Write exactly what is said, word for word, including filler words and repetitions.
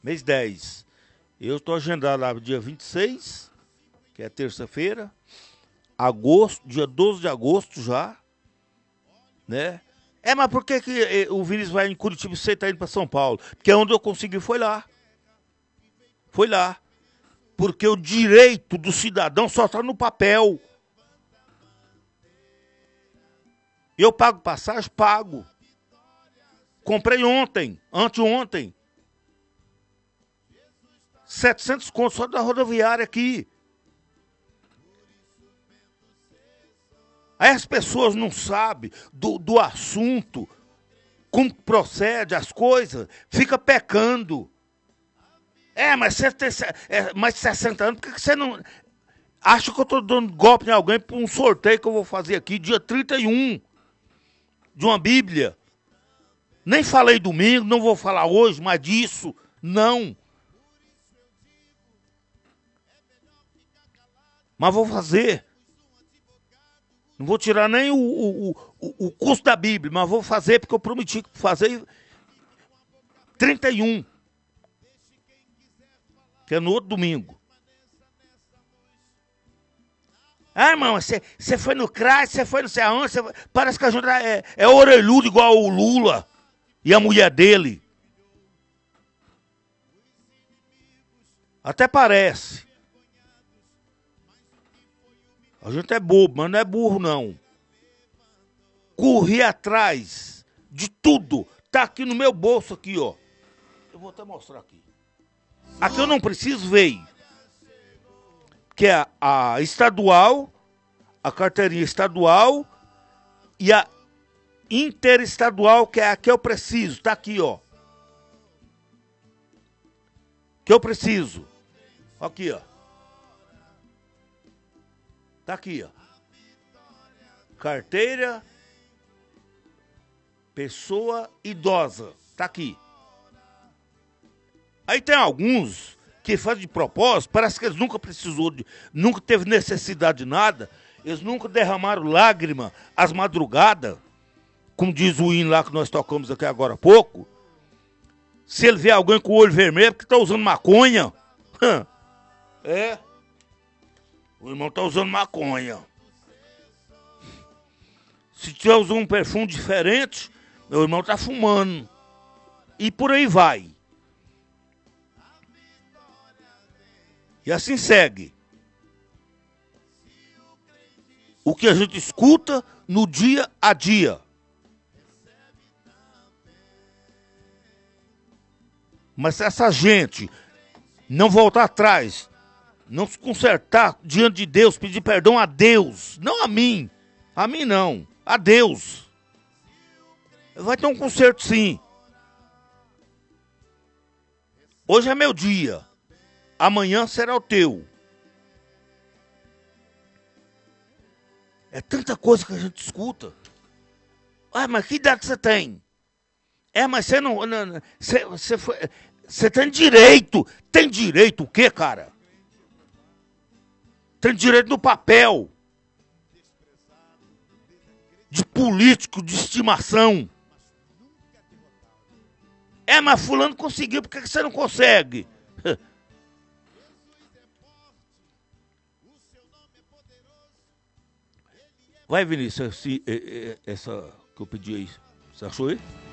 mês dez. Eu estou agendado lá dia vinte e seis, que é terça-feira, agosto, dia doze de agosto já, né? É, mas por que, que o Vinícius vai em Curitiba e você está indo para São Paulo? Porque onde eu consegui foi lá. Foi lá. Porque o direito do cidadão só está no papel. Eu pago passagem? Pago. Comprei ontem, anteontem. setecentos contos só da rodoviária aqui. Aí as pessoas não sabem do, do assunto, como procede as coisas, fica pecando. É, mas você tem é, mais de sessenta anos, por que você não... Acha que eu estou dando golpe em alguém por um sorteio que eu vou fazer aqui, dia trinta e um, de uma Bíblia. Nem falei domingo, não vou falar hoje, mas disso, não. Mas vou fazer. Não vou tirar nem o, o, o, o custo da Bíblia, mas vou fazer porque eu prometi fazer trinta e um. Que é no outro domingo. Ah, irmão, você foi no C R A S, você foi não sei aonde, cê, parece que a gente é, é orelhudo igual o Lula e a mulher dele. Até parece. A gente é bobo, mas não é burro, não. Corri atrás de tudo. Tá aqui no meu bolso, aqui, ó. Eu vou até mostrar aqui. Aqui eu não preciso ver. Que é a, a estadual, a carteirinha estadual e a interestadual, que é a que eu preciso. Tá aqui, ó. Que eu preciso. Aqui, ó. Tá aqui, ó. Carteira pessoa idosa. Tá aqui. Aí tem alguns que fazem de propósito, parece que eles nunca precisou, de, nunca teve necessidade de nada, eles nunca derramaram lágrima às madrugadas, como diz o hino lá que nós tocamos aqui agora há pouco. Se ele vê alguém com o olho vermelho, é porque tá usando maconha. É. O irmão tá usando maconha. Se tiver usando um perfume diferente, meu irmão tá fumando. E por aí vai. E assim segue. O que a gente escuta no dia a dia. Mas se essa gente não voltar atrás, não se consertar diante de Deus, pedir perdão a Deus, não a mim, a mim não, a Deus, vai ter um conserto sim. Hoje é meu dia, amanhã será o teu. É tanta coisa que a gente escuta. Ah, mas que idade você tem? É, mas você não... não você, você, foi, você tem direito. Tem direito o quê, cara? Tem direito no papel. De político, de estimação. É, mas fulano conseguiu, por que você não consegue? Vai, Vinícius, esse, essa que eu pedi aí. Você achou aí?